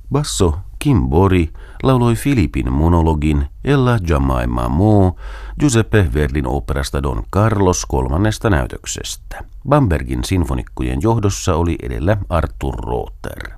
Basso Kim Bori lauloi Filipin monologin Ella Jemima Mo Giuseppe Verdin oopperasta Don Carlos kolmannesta näytöksestä. Bambergin sinfonikkojen johdossa oli edellä Arthur Rother.